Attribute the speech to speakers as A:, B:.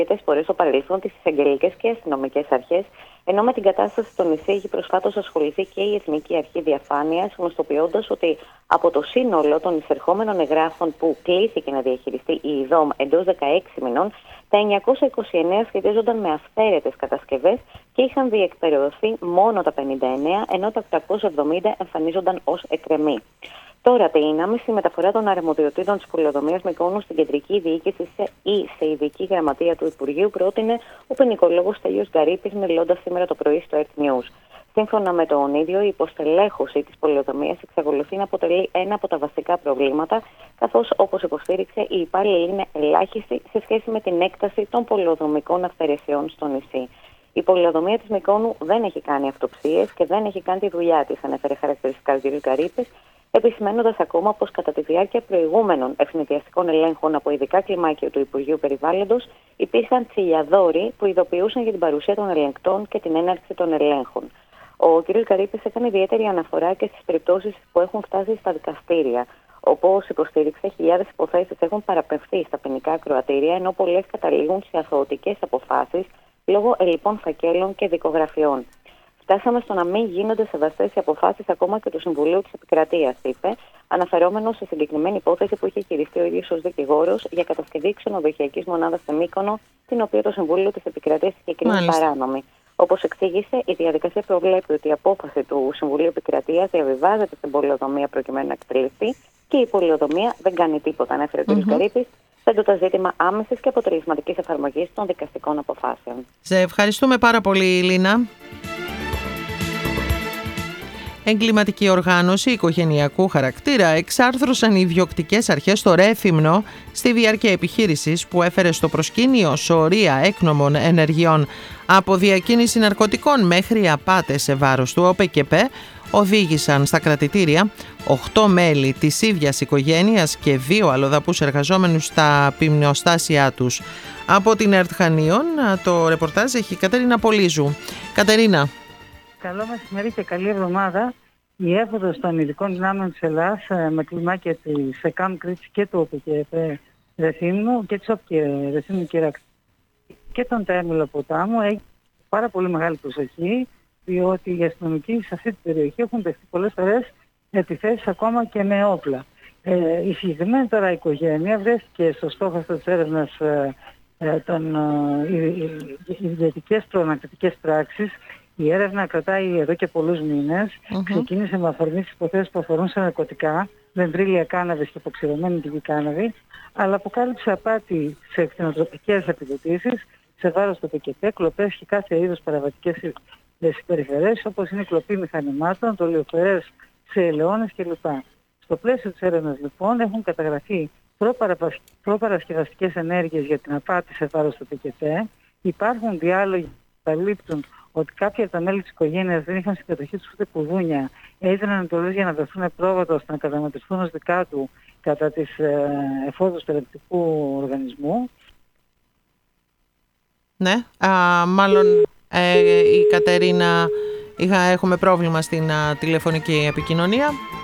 A: φορές στο παρελθόν τις εισαγγελικές και αστυνομικές αρχές, ενώ με την κατάσταση στο νησί έχει προσφάτως ασχοληθεί και η Εθνική Αρχή Διαφάνειας, γνωστοποιώντας ότι από το σύνολο των εισερχόμενων εγγράφων που κλήθηκε να διαχειριστεί η ΙΔΟΜ εντός 16 μηνών, τα 929 σχετίζονταν με αυθαίρετες κατασκευές και είχαν διεκπεραιωθεί μόνο τα 59, ενώ τα 870 εμφανίζονταν ως εκκρεμή. Τώρα, την άμεση μεταφορά των αρμοδιοτήτων της πολεοδομίας Μυκόνου στην κεντρική διοίκηση ή σε ειδική γραμματεία του Υπουργείου πρότεινε ο ποινικολόγος Στέλιος Γκαρίπης, μιλώντας σήμερα το πρωί στο Earth News. Σύμφωνα με τον ίδιο, η υποστελέχωση της πολεοδομίας εξακολουθεί να αποτελεί ένα από τα βασικά προβλήματα, καθώς, όπως υποστήριξε, οι υπάλληλοι είναι ελάχιστοι σε σχέση με την έκταση των πολεοδομικών αυθαιρεσιών στο νησί. Η πολεοδομία της Μυκόνου δεν έχει κάνει αυτοψίες και δεν έχει κάνει τη δουλειά της, ανέφερε χαρακτηριστικά ο κ. Γκαρίπης, επισημένοντας ακόμα πως κατά τη διάρκεια προηγούμενων ευνηδιαστικών ελέγχων από ειδικά κλιμάκια του Υπουργείου Περιβάλλοντος υπήρχαν τσιλιαδόροι που ειδοποιούσαν για την παρουσία των ελεγκτών και την έναρξη των ελέγχων. Ο κ. Γκαρίπης έκανε ιδιαίτερη αναφορά και στις περιπτώσεις που έχουν φτάσει στα δικαστήρια. Όπως υποστήριξε, χιλιάδες υποθέσεις έχουν παραπευθεί στα ποινικά ακροατήρια, ενώ πολλές καταλήγουν σε αθωωτικές αποφάσεις λόγω ελλειπών φακέλων και δικογραφιών. Φτάσαμε στο να μην γίνονται σεβαστές οι αποφάσεις ακόμα και του Συμβουλίου της Επικρατείας, είπε, αναφερόμενος σε συγκεκριμένη υπόθεση που είχε χειριστεί ο ίδιος ως δικηγόρος για κατασκευή ξενοδοχειακής μονάδας σε Μύκονο, την οποία το Συμβούλιο της Επικρατείας είχε κρίνει παράνομη. Όπως εξήγησε, η διαδικασία προβλέπει ότι η απόφαση του Συμβουλίου Επικρατείας διαβιβάζεται στην πολεοδομία προκειμένου να εκτελεστεί και η πολεοδομία δεν κάνει τίποτα, ανέφερε ο κ. Γκαρίπης, θέτοντας ζήτημα άμεσης και αποτελεσματικής εφαρμογής των δικαστικών αποφάσεων.
B: Σε ευχαριστούμε πάρα πολύ, Λίνα. Εγκληματική οργάνωση οικογενειακού χαρακτήρα εξάρθρωσαν οι ιδιοκτικές αρχές στο Ρέθυμνο στη διάρκεια επιχείρησης που έφερε στο προσκήνιο σωρία έκνομων ενεργειών, από διακίνηση ναρκωτικών μέχρι απάτες σε βάρος του ΟΠΕΚΕΠΕ. Οδήγησαν στα κρατητήρια 8 μέλη της ίδιας οικογένειας και 2 αλλοδαπούς εργαζόμενους στα ποιμνοστάσια τους. Από την ΕΡΤ Χανίων το ρεπορτάζ έχει η Κατερίνα Πολύζου. Κατερίνα.
C: Καλό μεσημέρι και καλή εβδομάδα. Η έφοδος των ειδικών δυνάμεων της Ελλάδας με κλιμάκια της ΕΚΑΜ Κρήτης και του ΟΠΕΚΕΠΕ Ρεθύμνου και της Ρεθύμνου και τον Τέρμιλο Ποτάμου έχει πάρα πολύ μεγάλη προσοχή, διότι οι αστυνομικοί σε αυτή την περιοχή έχουν δεχτεί πολλές φορές επιθέσεις ακόμα και με όπλα. Η συγκεκριμένη τώρα οικογένεια βρέθηκε στο στόχο αυτής της έρευνας των ιδιωτικές προναρκωτικές πράξεις. Η έρευνα κρατάει εδώ και πολλούς μήνες. Ξεκίνησε με αφορμή στις υποθέσεις που αφορούν σε ναρκωτικά, δεντρίλια κάναβης και αποξηρωμένη δική κάναβη, αλλά αποκάλυψε απάτη σε κτηνοτροφικές επιδοτήσεις, σε βάρος του ΟΠΕΚΕΠΕ, κλοπές και κάθε είδους παραβατικές συμπεριφερές, όπως είναι η κλοπή μηχανημάτων, δολιοφερές σε ελαιώνες κλπ. Στο πλαίσιο της έρευνας, λοιπόν, έχουν καταγραφεί προπαρασκευαστικές ενέργειες για την απάτη σε βάρος του ΟΠΕΚΕΠΕ. Υπάρχουν διάλογοι που καλύπτουν ότι κάποια από τα μέλη της οικογένειας δεν είχαν στην κατοχή τους ούτε κουδούνια, έδιναν εντολές για να δοθούν πρόβατα ώστε να καταματιστούν ως δικά του κατά τις εφόδους του ελεκτικού οργανισμού.
B: Ναι, μάλλον η Κατερίνα έχουμε πρόβλημα στην τηλεφωνική επικοινωνία.